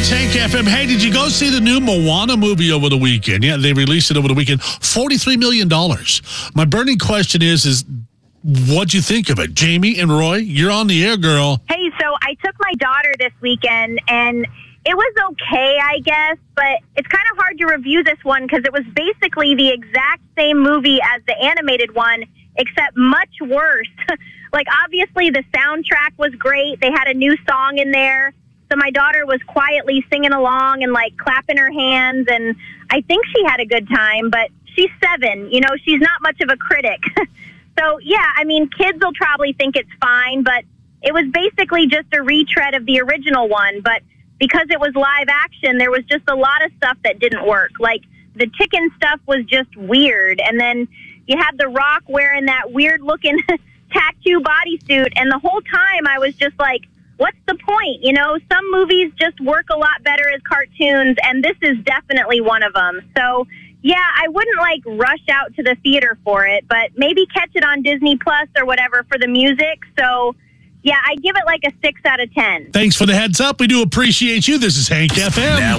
Hank FM. Hey, did you go see the new Moana movie over the weekend? Yeah, they released it over the weekend. $43 million. My burning question is what'd you think of it? Jamie and Roy, you're on the air, girl. Hey, so I took my daughter this weekend, and it was okay, I guess, but it's kind of hard to review this one because it was basically the exact same movie as the animated one, except much worse. Like, obviously, the soundtrack was great. They had a new song in there. So my daughter was quietly singing along and, like, clapping her hands, and I think she had a good time, but she's 7. You know, she's not much of a critic. So, yeah, I mean, kids will probably think it's fine, but it was basically just a retread of the original one. But because it was live action, there was just a lot of stuff that didn't work. Like, the chicken stuff was just weird, and then you had The Rock wearing that weird-looking tattoo bodysuit, and the whole time I was just like, what's the point? You know, some movies just work a lot better as cartoons, and this is definitely one of them. So, yeah, I wouldn't, like, rush out to the theater for it, but maybe catch it on Disney Plus or whatever for the music. So, yeah, I give it like a 6 out of 10. Thanks for the heads up. We do appreciate you. This is Hank FM.